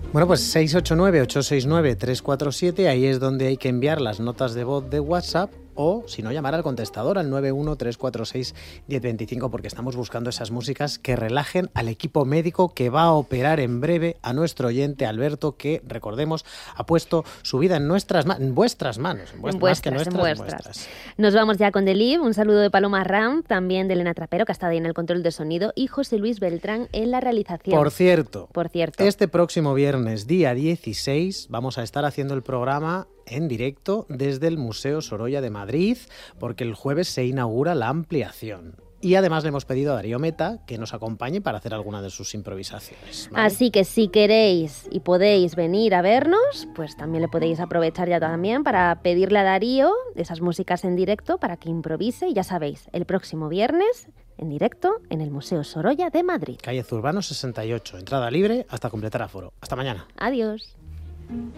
Bueno, pues 689-869-347, ahí es donde hay que enviar las notas de voz de WhatsApp o, si no, llamar al contestador al 913461025, porque estamos buscando esas músicas que relajen al equipo médico que va a operar en breve a nuestro oyente Alberto, que, recordemos, ha puesto su vida en vuestras manos. En vuestras. Nos vamos ya con Delib, un saludo de Paloma Ram, también de Elena Trapero, que ha estado ahí en el control de sonido, y José Luis Beltrán en la realización. Por cierto, este próximo viernes, día 16, vamos a estar haciendo el programa en directo desde el Museo Sorolla de Madrid, porque el jueves se inaugura la ampliación. Y además le hemos pedido a Darío Meta que nos acompañe para hacer alguna de sus improvisaciones, ¿vale? Así que si queréis y podéis venir a vernos, pues también le podéis aprovechar ya también para pedirle a Darío esas músicas en directo para que improvise. Y ya sabéis, el próximo viernes en directo en el Museo Sorolla de Madrid. Calle Zurbano 68, entrada libre hasta completar aforo. Hasta mañana. Adiós.